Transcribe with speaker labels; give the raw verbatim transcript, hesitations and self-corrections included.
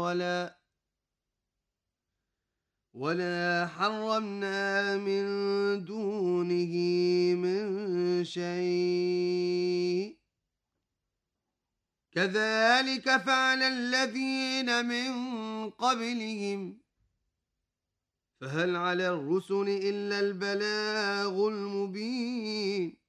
Speaker 1: ولا ولا حرمنا من دونه من شيء كذلك فعل الذين من قبلهم فهل على الرسل إلا البلاغ المبين